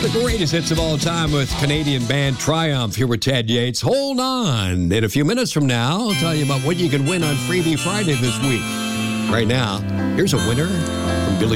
The greatest hits of all time with Canadian band Triumph. Here with Ted Yates. Hold on. In a few minutes from now, I'll tell you about what you can win on Freebie Friday this week. Right now, here's a winner from Billy